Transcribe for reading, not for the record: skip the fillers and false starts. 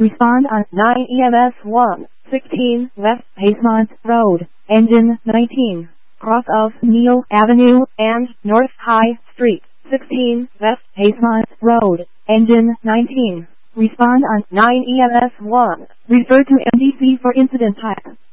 Respond on 9 EMS 1, 16 West Pavement Road, Engine 19, cross of Neal Avenue and North High Street, 16 West Pavement Road, Engine 19. Respond on 9 EMS 1. Refer to MDC for incident type.